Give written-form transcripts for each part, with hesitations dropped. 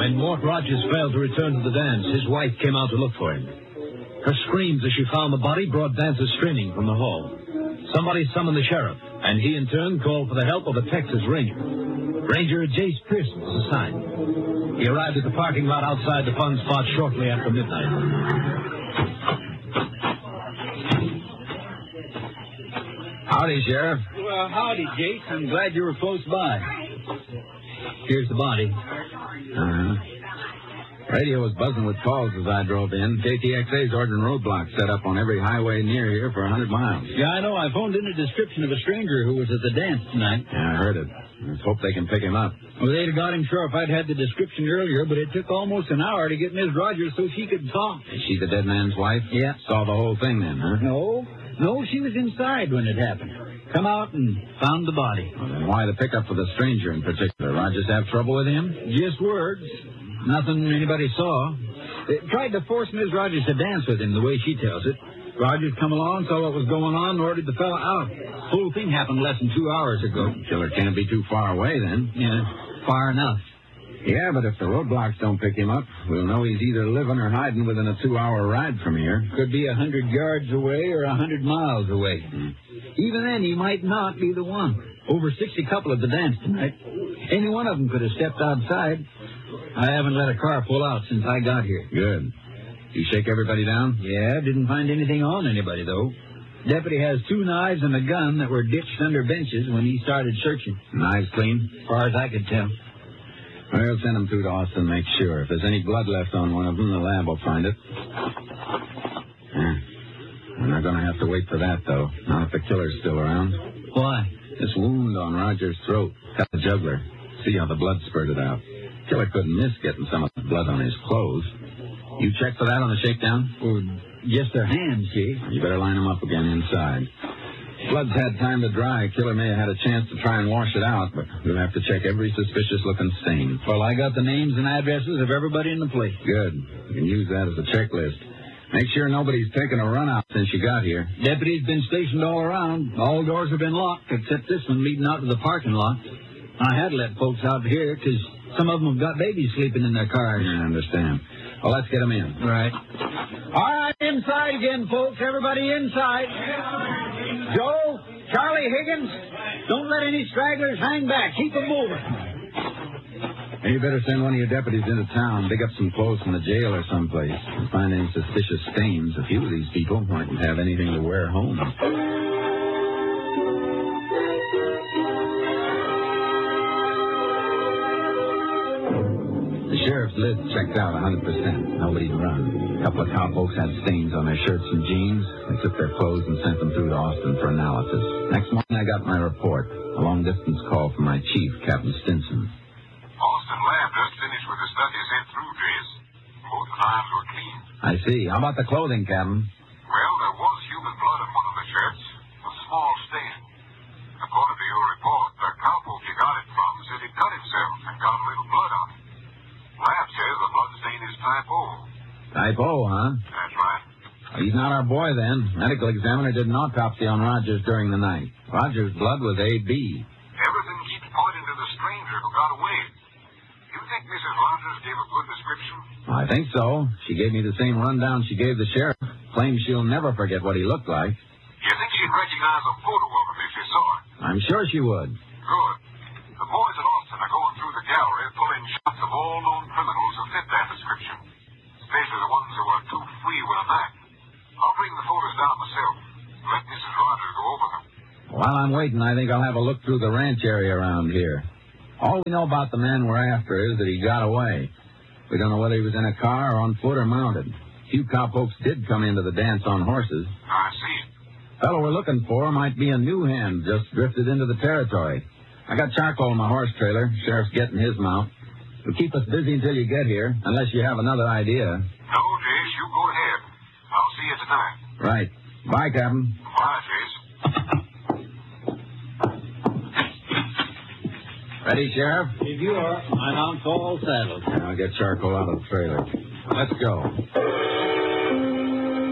When Mort Rogers failed to return to the dance, his wife came out to look for him. Her screams as she found the body brought dancers streaming from the hall. Somebody summoned the sheriff, and he in turn called for the help of a Texas Ranger. Ranger Jace Pearson was assigned. He arrived at the parking lot outside the fun spot shortly after midnight. Howdy, Sheriff. Well, howdy, Jace. I'm glad you were close by. Here's the body. Radio was buzzing with calls as I drove in. KTXA's ordering roadblocks set up on every highway near here for 100 miles. Yeah, I know. I phoned in a description of a stranger who was at the dance tonight. Yeah, I heard it. Let's hope they can pick him up. Well, they'd have got him sure if I'd had the description earlier, but it took almost an hour to get Miss Rogers so she could talk. Is she the dead man's wife? Yeah. Saw the whole thing then, huh? No, she was inside when it happened. Come out and found the body. Well, then why the pickup for the stranger in particular? Rogers have trouble with him? Just words. Nothing anybody saw. Tried to force Miss Rogers to dance with him the way she tells it. Rogers come along, saw what was going on, and ordered the fella out. Whole thing happened less than 2 hours ago. Killer can't be too far away then. Yeah, far enough. Yeah, but if the roadblocks don't pick him up, we'll know he's either living or hiding within a 2-hour ride from here. Could be 100 yards away or 100 miles away. Even then, he might not be the one. Over 60 couple at the dance tonight. Any one of them could have stepped outside. I haven't let a car pull out since I got here. Good. You shake everybody down? Yeah, didn't find anything on anybody, though. Deputy has 2 knives and a gun that were ditched under benches when he started searching. Knives clean? As far as I could tell. Well, send them through to Austin, make sure. If there's any blood left on one of them, the lab will find it. Yeah. We're not going to have to wait for that, though. Not if the killer's still around. Why? This wound on Rogers' throat cut the jugular. See how the blood spurted out. Killer couldn't miss getting some of the blood on his clothes. You check for that on the shakedown? Well, just their hands, Chief. You better line them up again inside. Blood's had time to dry. Killer may have had a chance to try and wash it out, but we'll have to check every suspicious-looking stain. Well, I got the names and addresses of everybody in the place. Good. You can use that as a checklist. Make sure nobody's taken a run out since you got here. Deputies been stationed all around. All doors have been locked, except this one leading out to the parking lot. I had to let folks out here, because some of them have got babies sleeping in their cars. I understand. Well, let's get them in. Right. All right, inside again, folks. Everybody inside. Joe, Charlie, Higgins, don't let any stragglers hang back. Keep them moving. Hey, you better send one of your deputies into town, dig up some clothes from the jail or someplace, and find any suspicious stains. A few of these people mightn't have anything to wear home. The sheriff's list checked out 100%. Nobody'd run. A couple of cowpokes had stains on their shirts and jeans. They took their clothes and sent them through to Austin for analysis. Next morning, I got my report. A long-distance call from my chief, Captain Stinson. Austin Lab just finished with the study sent through, Jace. Both knives were clean. I see. How about the clothing, Captain? Well, there was human blood on one of the shirts. A small stain. According to your report, the cowpoke you got it from said he cut himself and got a little blood on it. Lab says the blood stain is type O. Type O, huh? That's right. He's not our boy, then. Medical examiner did an autopsy on Rogers during the night. Rogers' blood was AB. Everything keeps pointing to the stranger who got away. You think Mrs. Rogers gave a good description? I think so. She gave me the same rundown she gave the sheriff. Claims she'll never forget what he looked like. You think she'd recognize a photo of him if she saw it? I'm sure she would. Good. The boys at Austin are going through the gallery pulling shots of all known criminals who fit that description, especially the ones who are too free with a knife. I'll bring the photos down myself. Let Mrs. Rogers go over them. While I'm waiting, I think I'll have a look through the ranch area around here. All we know about the man we're after is that he got away. We don't know whether he was in a car or on foot or mounted. A few cowpokes did come into the dance on horses. I see. Fellow we're looking for might be a new hand, just drifted into the territory. I got charcoal in my horse trailer. Sheriff's getting his mount. It'll keep us busy until you get here, unless you have another idea. No, Jace, you go ahead. I'll see you tonight. Right. Bye, Captain. Bye, Jace. Ready, Sheriff? If you are, my mount's all saddled. I'll get charcoal out of the trailer. Let's go.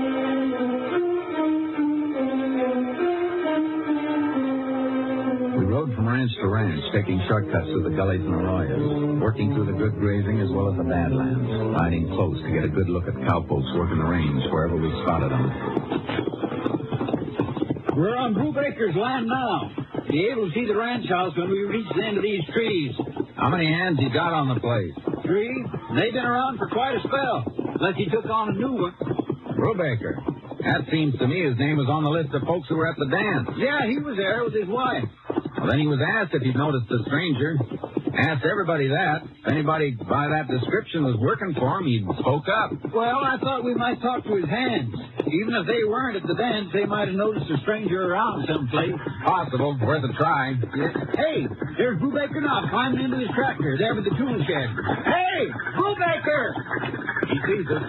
We rode from ranch to ranch, taking shortcuts through the gullies and arroyos, working through the good grazing as well as the badlands, riding close to get a good look at cowpokes working the range wherever we spotted them. We're on Brubaker's land now. Be able to see the ranch house when we reach the end of these trees. How many hands you got on the place? 3. They've been around for quite a spell, unless he took on a new one. Brubaker. That seems to me his name was on the list of folks who were at the dance. Yeah, he was there with his wife. Well, then he was asked if he'd noticed the stranger. Asked everybody that. If anybody by that description was working for him, he spoke up. Well, I thought we might talk to his hands. Even if they weren't at the dance, they might have noticed a stranger around someplace. Possible. Worth a try. Hey, there's Brubaker now, climbing into his tractor, there with the tool shed. Hey, Brubaker! He sees us.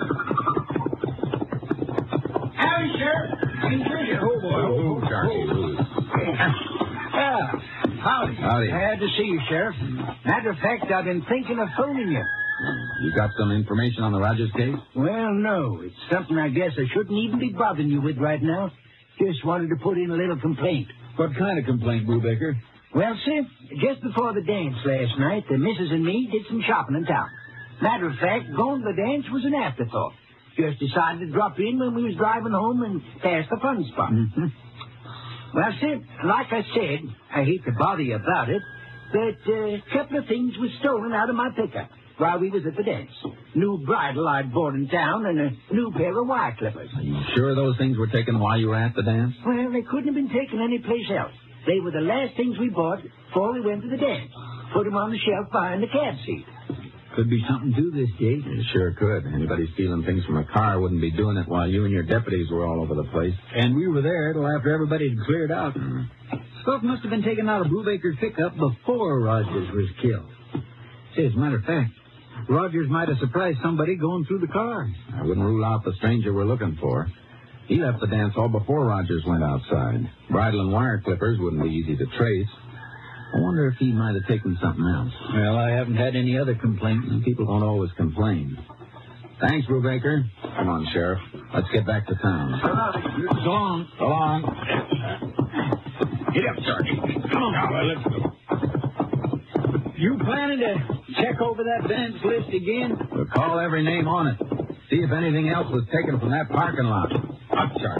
Howdy, Sheriff. Oh, boy. Oh, Sharky. Yeah. Howdy. Howdy. Glad to see you, Sheriff. Matter of fact, I've been thinking of phoning you. You got some information on the Rogers case? Well, no. It's something I guess I shouldn't even be bothering you with right now. Just wanted to put in a little complaint. What kind of complaint, Brubaker? Well, sir, just before the dance last night, the missus and me did some shopping in town. Matter of fact, going to the dance was an afterthought. Just decided to drop in when we was driving home and pass the fun spot. Mm-hmm. Well, sir, like I said, I hate to bother you about it, but a couple of things was stolen out of my pickup while we was at the dance. New bridle I'd bought in town and a new pair of wire clippers. Are you sure those things were taken while you were at the dance? Well, they couldn't have been taken anyplace else. They were the last things we bought before we went to the dance. Put them on the shelf behind the cab seat. Could be something to this, Jake. It sure could. Anybody stealing things from a car wouldn't be doing it while you and your deputies were all over the place. And we were there till after everybody had cleared out. Stuff must have been taken out of Brubaker's pickup before Rogers was killed. Say, as a matter of fact, Rogers might have surprised somebody going through the car. I wouldn't rule out the stranger we're looking for. He left the dance hall before Rogers went outside. Bridle and wire clippers wouldn't be easy to trace. I wonder if he might have taken something else. Well, I haven't had any other complaints. People don't always complain. Thanks, Brubaker. Come on, Sheriff. Let's get back to town. So long. So long. Get up, Sergeant. Come on. Now, let's go. You planning to check over that dance list again? We'll call every name on it. See if anything else was taken from that parking lot. Up, Sergeant.